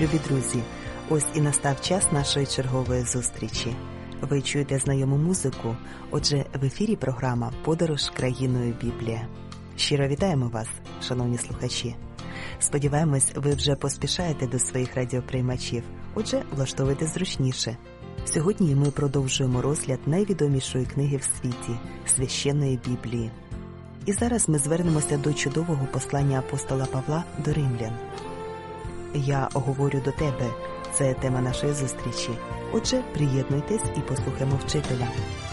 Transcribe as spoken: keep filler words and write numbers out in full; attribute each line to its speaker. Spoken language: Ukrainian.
Speaker 1: Любі друзі, ось і настав час нашої чергової зустрічі. Ви чуєте знайому музику, отже, в ефірі програма «Подорож країною Біблія». Щиро вітаємо вас, шановні слухачі. Сподіваємось, ви вже поспішаєте до своїх радіоприймачів, отже, влаштовуйте зручніше. Сьогодні ми продовжуємо розгляд найвідомішої книги в світі – Священної Біблії. І зараз ми звернемося до чудового послання апостола Павла до римлян. «Я говорю до тебе» – це тема нашої зустрічі. Отже, приєднуйтесь і послухаємо вчителя.